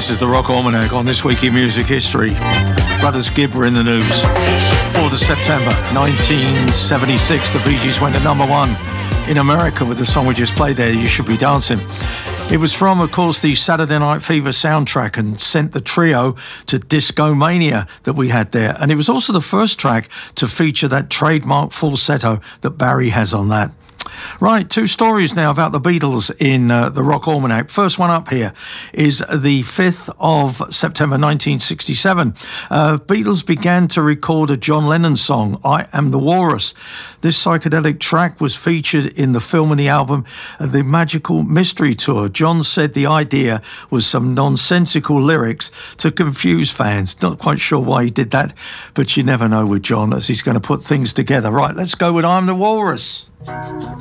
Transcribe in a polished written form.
This is the Rock Almanac on This Week in Music History. Brothers Gibb were in the news. 4th of September 1976, the Bee Gees went to number one in America with the song we just played there, You Should Be Dancing. It was from, of course, the Saturday Night Fever soundtrack and sent the trio to Disco Mania that we had there. And it was also the first track to feature that trademark falsetto that Barry has on that. Right, two stories now about the Beatles in the Rock Almanac. First one up here is the 5th of September 1967. Beatles began to record a John Lennon song, I Am the Walrus. This psychedelic track was featured in the film and the album The Magical Mystery Tour. John said the idea was some nonsensical lyrics to confuse fans. Not quite sure why he did that, but you never know with John as he's going to put things together. Right, let's go with I'm the Walrus.